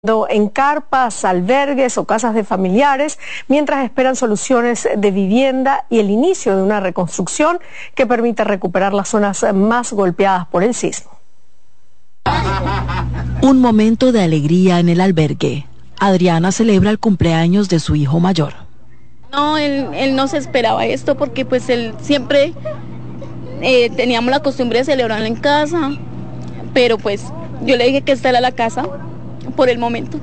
en carpas, albergues o casas de familiares, mientras esperan soluciones de vivienda y el inicio de una reconstrucción que permita recuperar las zonas más golpeadas por el sismo. Un momento de alegría en el albergue. Adriana celebra el cumpleaños de su hijo mayor. No, él no se esperaba esto porque pues él siempre teníamos la costumbre de celebrarlo en casa, pero pues yo le dije que esta era la casa por el momento.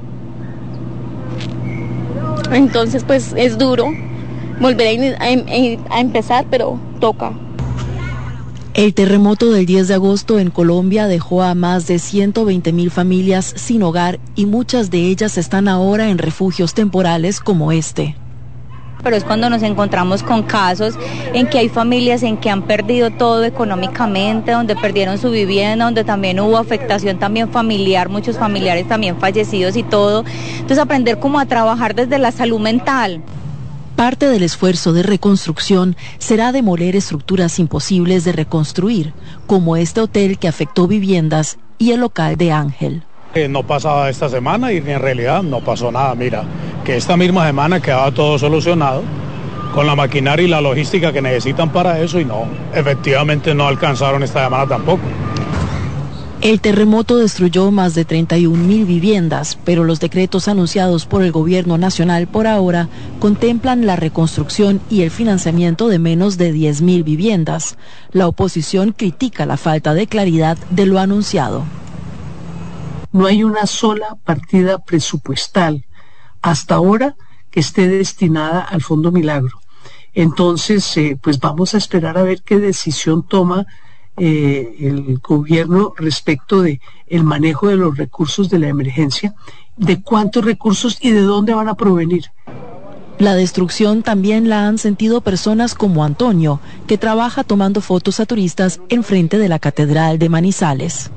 Entonces pues es duro volver a empezar, pero toca. El terremoto del 10 de agosto en Colombia dejó a más de 120.000 familias sin hogar y muchas de ellas están ahora en refugios temporales como este. Pero es cuando nos encontramos con casos en que hay familias en que han perdido todo económicamente, donde perdieron su vivienda, donde también hubo afectación también familiar, muchos familiares también fallecidos y todo. Entonces aprender cómo a trabajar desde la salud mental. Parte del esfuerzo de reconstrucción será demoler estructuras imposibles de reconstruir, como este hotel que afectó viviendas y el local de Ángel. No pasaba esta semana y en realidad no pasó nada. Mira, que esta misma semana quedaba todo solucionado con la maquinaria y la logística que necesitan para eso y no, efectivamente no alcanzaron esta semana tampoco. El terremoto destruyó más de 31.000 viviendas, pero los decretos anunciados por el gobierno nacional por ahora contemplan la reconstrucción y el financiamiento de menos de 10.000 viviendas. La oposición critica la falta de claridad de lo anunciado. No hay una sola partida presupuestal hasta ahora que esté destinada al Fondo Milagro. Entonces, pues vamos a esperar a ver qué decisión toma el gobierno respecto de el manejo de los recursos de la emergencia, de cuántos recursos y de dónde van a provenir. La destrucción también la han sentido personas como Antonio, que trabaja tomando fotos a turistas enfrente de la Catedral de Manizales.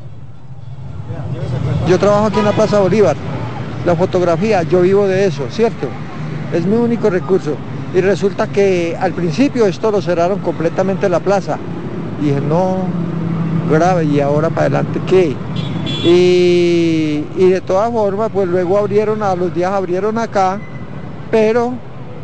Yo trabajo aquí en la Plaza Bolívar, la fotografía, yo vivo de eso, ¿cierto? Es mi único recurso. Y resulta que al principio esto lo cerraron completamente la plaza. Y dije, no, grave, ¿y ahora para adelante qué? Y de todas formas, pues luego abrieron, a los días abrieron acá, pero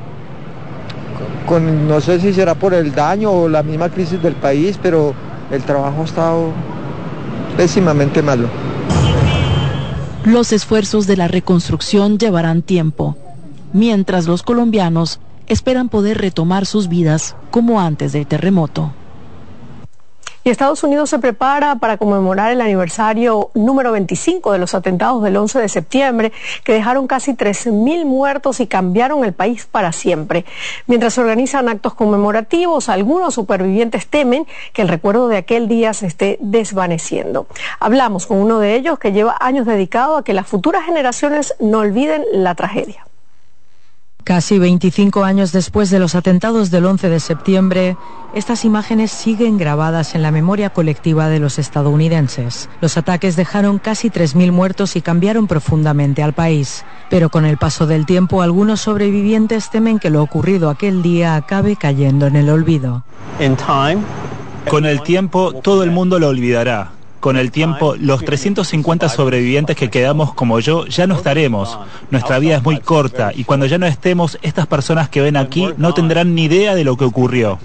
no sé si será por el daño o la misma crisis del país, pero el trabajo ha estado pésimamente malo. Los esfuerzos de la reconstrucción llevarán tiempo, mientras los colombianos esperan poder retomar sus vidas como antes del terremoto. Y Estados Unidos se prepara para conmemorar el aniversario número 25 de los atentados del 11 de septiembre, que dejaron casi 13.000 muertos y cambiaron el país para siempre. Mientras se organizan actos conmemorativos, algunos supervivientes temen que el recuerdo de aquel día se esté desvaneciendo. Hablamos con uno de ellos que lleva años dedicado a que las futuras generaciones no olviden la tragedia. Casi 25 años después de los atentados del 11 de septiembre, estas imágenes siguen grabadas en la memoria colectiva de los estadounidenses. Los ataques dejaron casi 3.000 muertos y cambiaron profundamente al país. Pero con el paso del tiempo, algunos sobrevivientes temen que lo ocurrido aquel día acabe cayendo en el olvido. Con el tiempo, todo el mundo lo olvidará. Con el tiempo, los 350 sobrevivientes que quedamos como yo ya no estaremos. Nuestra vida es muy corta y cuando ya no estemos, estas personas que ven aquí no tendrán ni idea de lo que ocurrió.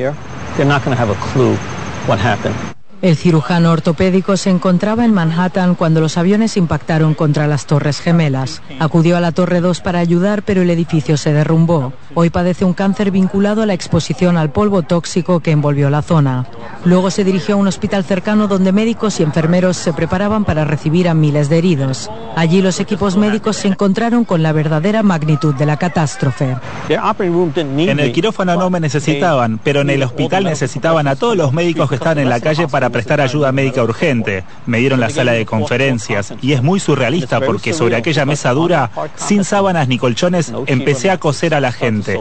El cirujano ortopédico se encontraba en Manhattan cuando los aviones impactaron contra las Torres Gemelas. Acudió a la Torre 2 para ayudar, pero el edificio se derrumbó. Hoy padece un cáncer vinculado a la exposición al polvo tóxico que envolvió la zona. Luego se dirigió a un hospital cercano donde médicos y enfermeros se preparaban para recibir a miles de heridos. Allí los equipos médicos se encontraron con la verdadera magnitud de la catástrofe. En el quirófano no me necesitaban, pero en el hospital necesitaban a todos los médicos que estaban en la calle para prestar ayuda médica urgente. Me dieron la sala de conferencias y es muy surrealista porque sobre aquella mesa dura, sin sábanas ni colchones, empecé a coser a la gente.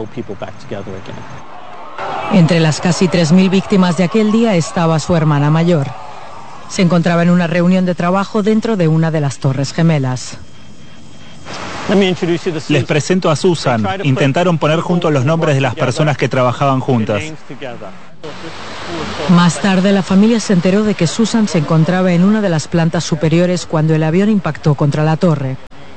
Entre las casi 3.000 víctimas de aquel día estaba su hermana mayor. Se encontraba en una reunión de trabajo dentro de una de las Torres Gemelas. Les presento a Susan. Intentaron poner juntos los nombres de las personas que trabajaban juntas. Más tarde, la familia se enteró de que Susan se encontraba en una de las plantas superiores cuando el avión impactó contra la torre.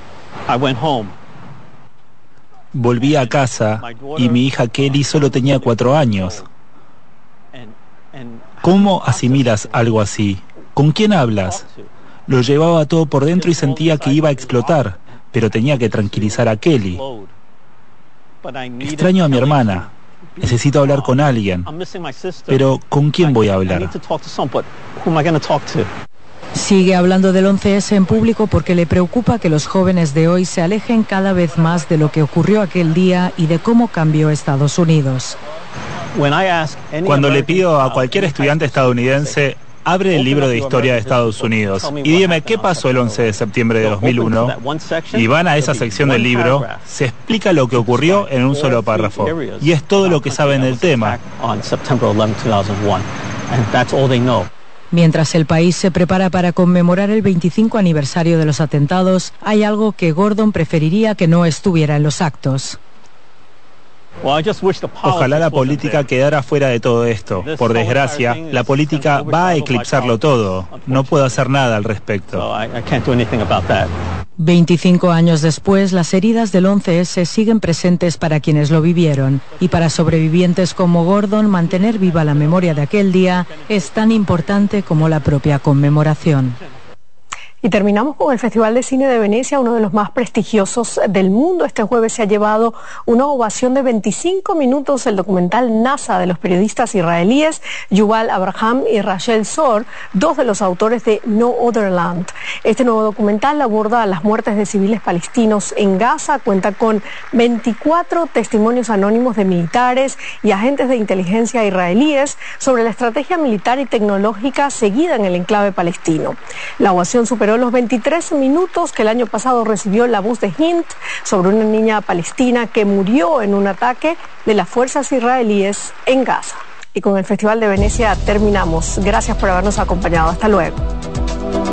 Volví a casa y mi hija Kelly solo tenía 4 años. ¿Cómo asimilas algo así? ¿Con quién hablas? Lo llevaba todo por dentro y sentía que iba a explotar, pero tenía que tranquilizar a Kelly. Extraño a mi hermana. Necesito hablar con alguien. Pero ¿con quién voy a hablar? Sigue hablando del 11S en público porque le preocupa que los jóvenes de hoy se alejen cada vez más de lo que ocurrió aquel día y de cómo cambió Estados Unidos. Cuando le pido a cualquier estudiante estadounidense, abre el libro de historia de Estados Unidos y dime qué pasó el 11 de septiembre de 2001, y van a esa sección del libro, se explica lo que ocurrió en un solo párrafo, y es todo lo que saben del tema. Mientras el país se prepara para conmemorar el 25 aniversario de los atentados, hay algo que Gordon preferiría que no estuviera en los actos. Ojalá la política quedara fuera de todo esto. Por desgracia, la política va a eclipsarlo todo. No puedo hacer nada al respecto. 25 años después, las heridas del 11S siguen presentes para quienes lo vivieron. Y para sobrevivientes como Gordon, mantener viva la memoria de aquel día es tan importante como la propia conmemoración. Y terminamos con el Festival de Cine de Venecia, uno de los más prestigiosos del mundo. Este jueves se ha llevado una ovación de 25 minutos el documental NASA de los periodistas israelíes Yuval Abraham y Rachel Zor, dos de los autores de No Other Land. Este nuevo documental aborda las muertes de civiles palestinos en Gaza, cuenta con 24 testimonios anónimos de militares y agentes de inteligencia israelíes sobre la estrategia militar y tecnológica seguida en el enclave palestino. La ovación superó los 23 minutos que el año pasado recibió La Voz de Hind sobre una niña palestina que murió en un ataque de las fuerzas israelíes en Gaza. Y con el Festival de Venecia terminamos. Gracias por habernos acompañado. Hasta luego.